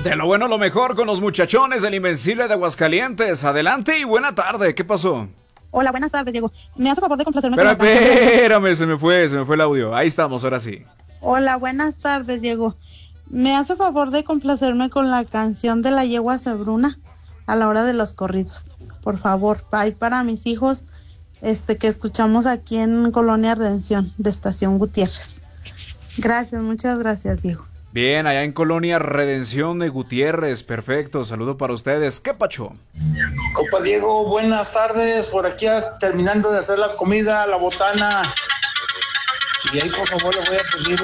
De lo bueno, lo mejor con los muchachones del Invencible de Aguascalientes. Adelante y buena tarde. ¿Qué pasó? Hola, buenas tardes, Diego. ¿Me hace favor de complacerme Pero con la canción espérame, se me fue el audio. Ahí estamos, ahora sí. Hola, buenas tardes, Diego. ¿Me hace favor de complacerme con la canción de la yegua Zebruna a la hora de los corridos? Por favor, ahí para mis hijos, que escuchamos aquí en Colonia Redención, de Estación Gutiérrez. Gracias, muchas gracias, Diego. Bien, allá en Colonia Redención de Gutiérrez, perfecto, saludo para ustedes. ¿Qué pacho? Opa Diego, buenas tardes, por aquí terminando de hacer la comida, la botana. Y ahí por favor le voy a pedir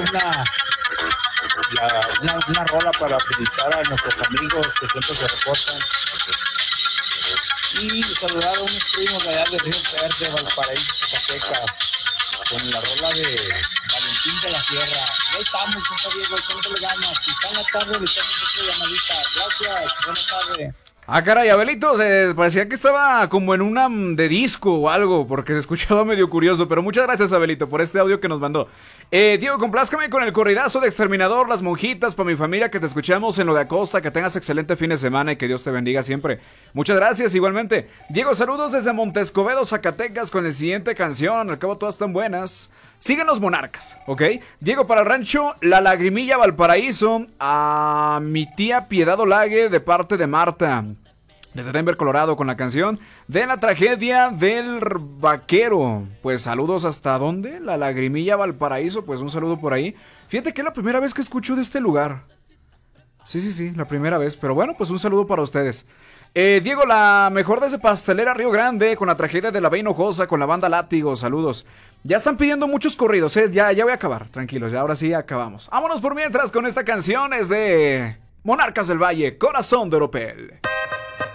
una rola para felicitar a nuestros amigos que siempre se reportan. Y saludar a unos primos de allá de Río Verde, Valparaíso, Zacatecas, con la rola de Valentín de la Sierra. Ahí estamos, compa Diego, echándole ganas. Si está en la tarde, le echamos otra llamadita. Gracias, buenas tardes. Ah, caray, Abelito, parecía que estaba como en una de disco o algo, porque se escuchaba medio curioso, pero muchas gracias, Abelito, por este audio que nos mandó. Diego, complázcame con el corridazo de Exterminador, Las Monjitas, para mi familia que te escuchamos en lo de Acosta, que tengas excelente fin de semana y que Dios te bendiga siempre. Muchas gracias, igualmente. Diego, saludos desde Montescobedo, Zacatecas, con la siguiente canción, al cabo todas están buenas. Siguen los Monarcas, ¿ok? Diego, para el rancho La Lagrimilla, Valparaíso, a mi tía Piedad Olague de parte de Marta, desde Denver, Colorado, con la canción de La Tragedia del Vaquero. Pues saludos hasta ¿dónde? La Lagrimilla, Valparaíso, pues un saludo por ahí. Fíjate que es la primera vez que escucho de este lugar. Sí, la primera vez, pero bueno, pues un saludo para ustedes. Diego, la mejor desde Pastelera Río Grande, con La Tragedia de la Ve Hinojosa, con la banda Látigo, saludos. Ya están pidiendo muchos corridos, ya voy a acabar, tranquilos, ya ahora sí acabamos. Vámonos por mientras con esta canción, es de Monarcas del Valle, Corazón de Oropel.